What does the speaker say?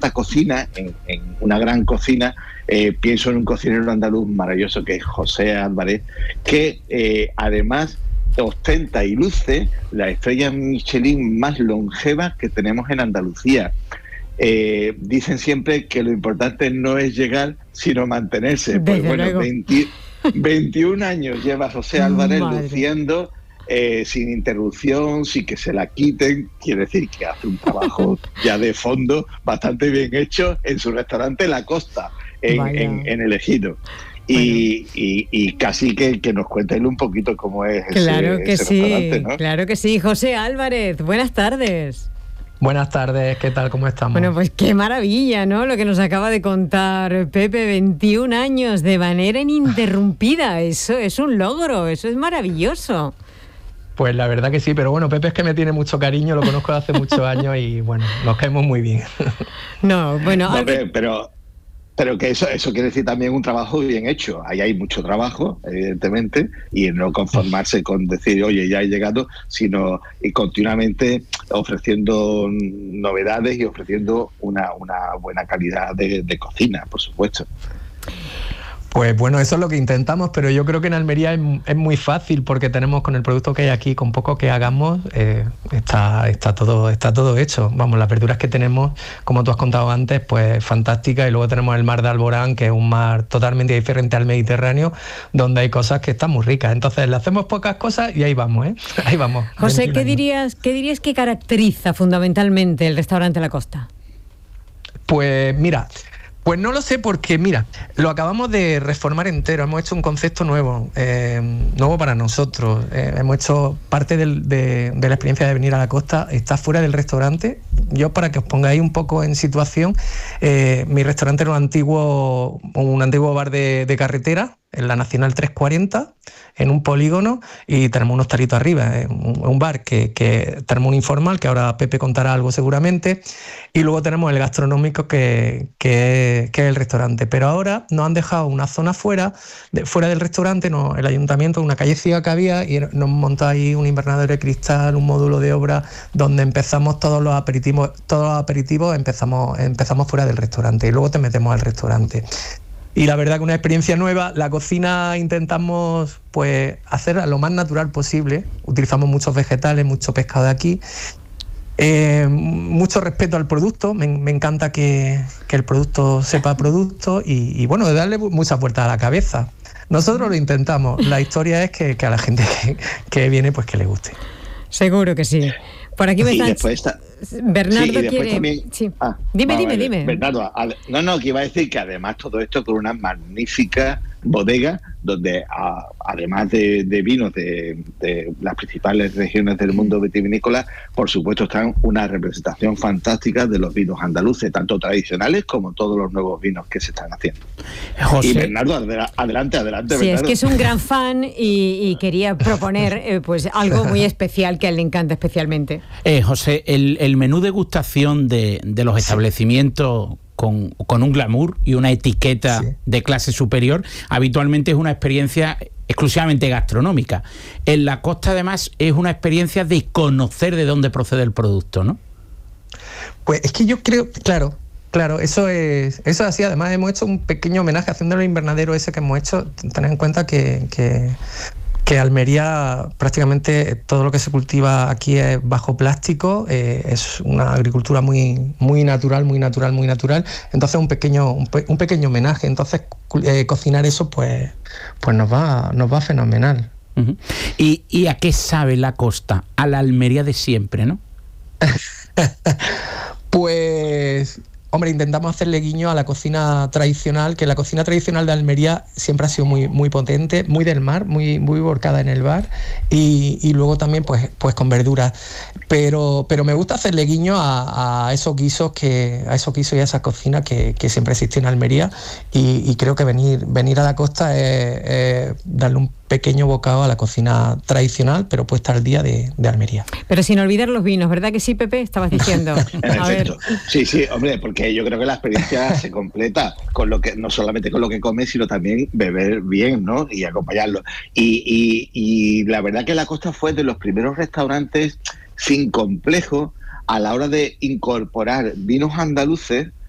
alta cocina, en una gran cocina, pienso en un cocinero andaluz maravilloso que es José Álvarez, que además ostenta y luce la estrella Michelin más longeva que tenemos en Andalucía. Dicen siempre que lo importante no es llegar, sino mantenerse. Pues bueno, 21 años lleva José Álvarez luciendo sin interrupción, sin que se la quiten. Quiere decir que hace un trabajo ya de fondo bastante bien hecho en su restaurante La Costa, en El Ejido. Y casi que nos cuente él un poquito cómo es claro ese restaurante, ¿no? Claro que sí. José Álvarez, buenas tardes. Buenas tardes, ¿qué tal? ¿Cómo estamos? Bueno, pues qué maravilla, ¿no? Lo que nos acaba de contar Pepe, 21 años de manera ininterrumpida. Eso es un logro, eso es maravilloso. Pues la verdad que sí, pero bueno, Pepe es que me tiene mucho cariño, lo conozco desde hace muchos años y bueno, nos caemos muy bien. No, bueno... Pero que eso quiere decir también un trabajo bien hecho. Ahí hay mucho trabajo, evidentemente, y no conformarse con decir, oye, ya he llegado, sino y continuamente ofreciendo novedades y ofreciendo una buena calidad de cocina, por supuesto. Pues bueno, eso es lo que intentamos, pero yo creo que en Almería es muy fácil porque tenemos con el producto que hay aquí, con poco que hagamos, está todo hecho. Vamos, las verduras que tenemos, como tú has contado antes, pues fantásticas, y luego tenemos el mar de Alborán, que es un mar totalmente diferente al Mediterráneo, donde hay cosas que están muy ricas. Entonces le hacemos pocas cosas y ahí vamos, ¿eh? Ahí vamos. José, ¿qué dirías que caracteriza fundamentalmente el restaurante La Costa? Pues mira... Pues no lo sé porque, mira, lo acabamos de reformar entero, hemos hecho un concepto nuevo para nosotros, hemos hecho parte de la experiencia de venir a la costa, está fuera del restaurante. Yo, para que os pongáis un poco en situación, mi restaurante era un antiguo bar de carretera, en la Nacional 340, en un polígono, y tenemos unos taritos arriba, un bar que tenemos un informal, que ahora Pepe contará algo seguramente, y luego tenemos el gastronómico que es el restaurante. Pero ahora nos han dejado una zona fuera del restaurante, el ayuntamiento, una callecita que había, y nos montado ahí un invernadero de cristal, un módulo de obra, donde empezamos todos los aperitivos empezamos fuera del restaurante, y luego te metemos al restaurante. Y la verdad que una experiencia nueva. La cocina intentamos pues hacer lo más natural posible. Utilizamos muchos vegetales, mucho pescado de aquí. Mucho respeto al producto. Me encanta que el producto sepa producto y bueno, de darle muchas vueltas a la cabeza. Nosotros lo intentamos. La historia es que a la gente que viene pues que le guste. Seguro que sí. Por aquí me están... Bernardo quiere... También... Sí. Dime. Bernardo, que iba a decir que además todo esto con una magnífica bodega donde además de vinos de las principales regiones del mundo vitivinícola, por supuesto están una representación fantástica de los vinos andaluces, tanto tradicionales como todos los nuevos vinos que se están haciendo. José. Y Bernardo, adelante. Sí, Bernardo. Es que es un gran fan y quería proponer pues algo muy especial que a él le encanta especialmente. José, el menú degustación de los establecimientos con un glamour y una etiqueta de clase superior, habitualmente es una experiencia exclusivamente gastronómica. En La Costa, además, es una experiencia de conocer de dónde procede el producto, ¿no? Pues es que yo creo, claro, eso es así. Además, hemos hecho un pequeño homenaje haciendo el invernadero ese que hemos hecho. Tened en cuenta que Almería, prácticamente todo lo que se cultiva aquí es bajo plástico, es una agricultura muy natural. Entonces un pequeño homenaje. Entonces cocinar eso pues nos va fenomenal. Uh-huh. ¿Y a qué sabe La Costa? A la Almería de siempre, ¿no? Pues... Hombre, intentamos hacerle guiño a la cocina tradicional, que la cocina tradicional de Almería siempre ha sido muy potente, muy del mar, muy volcada en el bar, y luego también pues con verduras. Pero me gusta hacerle guiño a esos guisos y a esa cocina que siempre existió en Almería, y creo que venir a la costa es darle un pequeño bocado a la cocina tradicional, pero puesta al día de Almería. Pero sin olvidar los vinos, ¿verdad que sí, Pepe? Estabas diciendo. A ver. Sí, hombre, porque yo creo que la experiencia se completa con lo que, no solamente con lo que comes, sino también beber bien, ¿no? Y acompañarlo. Y la verdad que La Costa fue de los primeros restaurantes sin complejo a la hora de incorporar vinos andaluces